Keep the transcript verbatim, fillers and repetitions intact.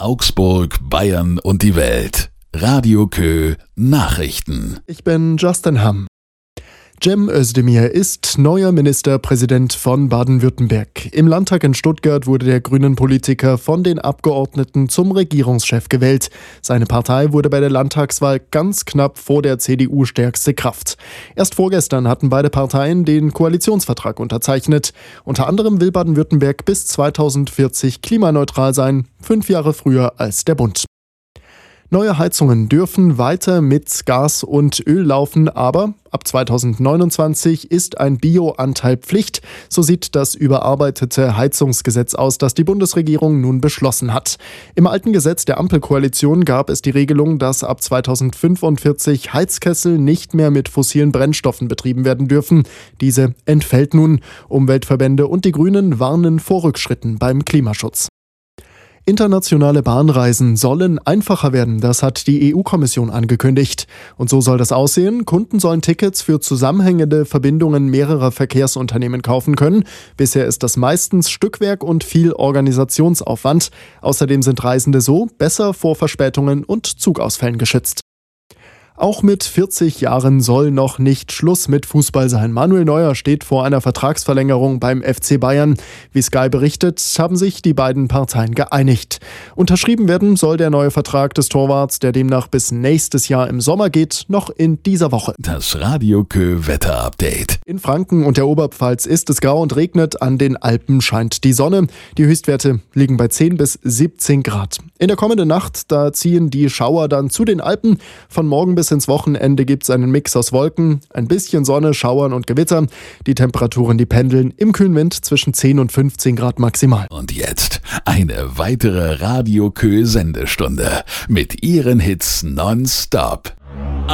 Augsburg, Bayern und die Welt. Radio Kö Nachrichten. Ich bin Justin Hamm. Cem Özdemir ist neuer Ministerpräsident von Baden-Württemberg. Im Landtag in Stuttgart wurde der Grünen-Politiker von den Abgeordneten zum Regierungschef gewählt. Seine Partei wurde bei der Landtagswahl ganz knapp vor der C D U stärkste Kraft. Erst vorgestern hatten beide Parteien den Koalitionsvertrag unterzeichnet. Unter anderem will Baden-Württemberg bis zweitausendvierzig klimaneutral sein, fünf Jahre früher als der Bund. Neue Heizungen dürfen weiter mit Gas und Öl laufen, aber ab zweitausendneunundzwanzig ist ein Bio-Anteil Pflicht. So sieht das überarbeitete Heizungsgesetz aus, das die Bundesregierung nun beschlossen hat. Im alten Gesetz der Ampelkoalition gab es die Regelung, dass ab zweitausendfünfundvierzig Heizkessel nicht mehr mit fossilen Brennstoffen betrieben werden dürfen. Diese entfällt nun. Umweltverbände und die Grünen warnen vor Rückschritten beim Klimaschutz. Internationale Bahnreisen sollen einfacher werden, das hat die E U-Kommission angekündigt. Und so soll das aussehen. Kunden sollen Tickets für zusammenhängende Verbindungen mehrerer Verkehrsunternehmen kaufen können. Bisher ist das meistens Stückwerk und viel Organisationsaufwand. Außerdem sind Reisende so besser vor Verspätungen und Zugausfällen geschützt. Auch mit vierzig Jahren soll noch nicht Schluss mit Fußball sein. Manuel Neuer steht vor einer Vertragsverlängerung beim F C Bayern. Wie Sky berichtet, haben sich die beiden Parteien geeinigt. Unterschrieben werden soll der neue Vertrag des Torwarts, der demnach bis nächstes Jahr im Sommer geht, noch in dieser Woche. Das Radio Kö Wetter-Update. In Franken und der Oberpfalz ist es grau und regnet. An den Alpen scheint die Sonne. Die Höchstwerte liegen bei zehn bis siebzehn Grad. In der kommenden Nacht, da ziehen die Schauer dann zu den Alpen. Von morgen bis ins Wochenende gibt es einen Mix aus Wolken, ein bisschen Sonne, Schauern und Gewitter. Die Temperaturen, die pendeln im kühlen Wind zwischen zehn und fünfzehn Grad maximal. Und jetzt eine weitere Radio Kö Sendestunde mit ihren Hits nonstop.